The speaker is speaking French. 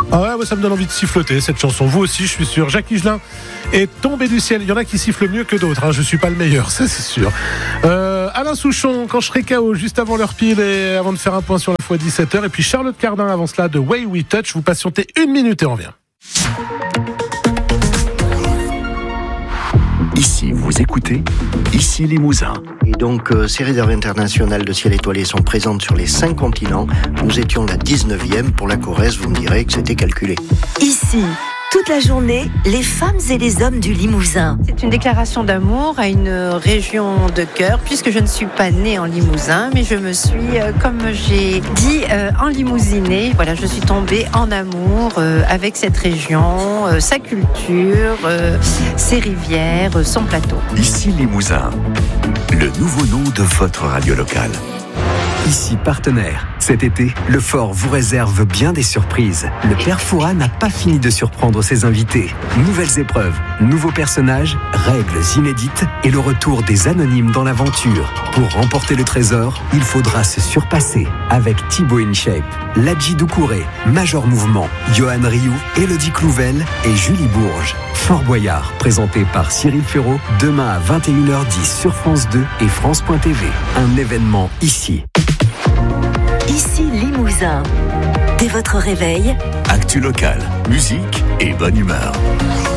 Ah ouais, ça me donne envie de siffloter cette chanson. Vous aussi, je suis sûr. Jacques Higelin est tombé du ciel. Il y en a qui sifflent mieux que d'autres. Hein. Je suis pas le meilleur, ça c'est sûr. Alain Souchon, quand je serai KO, juste avant l'heure pile et avant de faire un point sur la fois 17h. Et puis Charlotte Cardin avant cela de Way We Touch. Vous patientez 1 minute et on revient. Ici, vous écoutez Ici Limousin. Et donc, ces réserves internationales de ciel étoilé sont présentes sur les 5 continents. Nous étions la 19e pour la Corrèze. Vous me direz que c'était calculé. Ici, toute la journée, les femmes et les hommes du Limousin. C'est une déclaration d'amour à une région de cœur, puisque je ne suis pas née en Limousin, mais je me suis, comme j'ai dit, enlimousinée. Voilà, je suis tombée en amour avec cette région, sa culture, ses rivières, son plateau. Ici Limousin, le nouveau nom de votre radio locale. Ici partenaire. Cet été, le Fort vous réserve bien des surprises. Le Père Fouras n'a pas fini de surprendre ses invités. Nouvelles épreuves, nouveaux personnages, règles inédites et le retour des anonymes dans l'aventure. Pour remporter le trésor, il faudra se surpasser avec Thibaut InShape, Ladji Doucouré, Major Mouvement, Johan Rioux, Élodie Clouvel et Julie Bourges. Fort Boyard, présenté par Cyril Ferraud, demain à 21h10 sur France 2 et France.tv. Un événement ici. Ici Limousin. Dès votre réveil, Actu local, musique et bonne humeur.